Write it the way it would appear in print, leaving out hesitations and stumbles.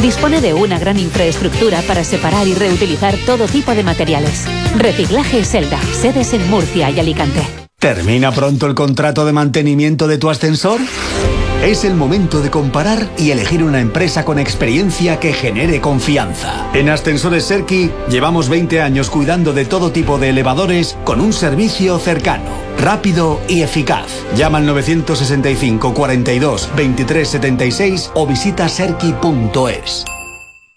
Dispone de una gran infraestructura para separar y reutilizar todo tipo de materiales. Reciclaje Selda, sedes en Murcia y Alicante. ¿Termina pronto el contrato de mantenimiento de tu ascensor? Es el momento de comparar y elegir una empresa con experiencia que genere confianza. En Ascensores Serki llevamos 20 años cuidando de todo tipo de elevadores con un servicio cercano, rápido y eficaz. Llama al 965 42 23 76 o visita serki.es.